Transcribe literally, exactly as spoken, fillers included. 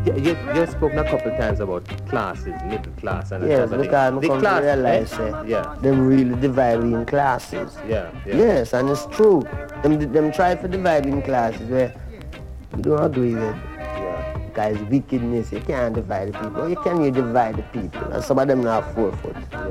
You, you, you spoken a couple times about classes, middle class and Yes, that because type I of thing. come The class, to realize eh? uh, yeah, them really divide in classes. yeah, yeah. Yes, and it's true. Them, them try to divide in classes where we don't agree with. Yeah. Because wickedness, you can't divide the people. You can you divide the people? And some of them not four foot.